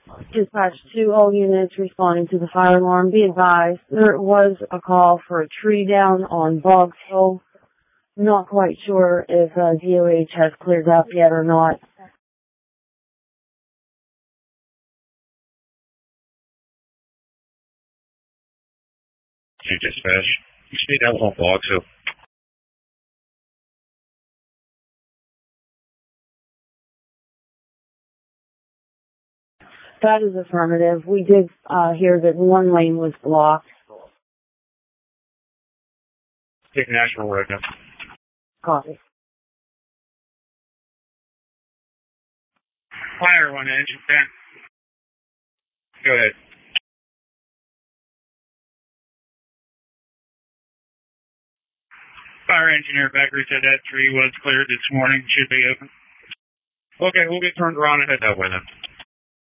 Dispatch to all units responding to the fire alarm. Be advised, there was a call for a tree down on Boggs Hill. Not quite sure if DOH has cleared up yet or not. Dispatch. You speak out on Boggs Hill. That is affirmative. We did hear that one lane was blocked. Take National Road now. Copy. Fire 1 engine 10. Go ahead. Fire engineer Becker said that tree was cleared this morning. Should be open. Okay, we'll get turned around and head that way then.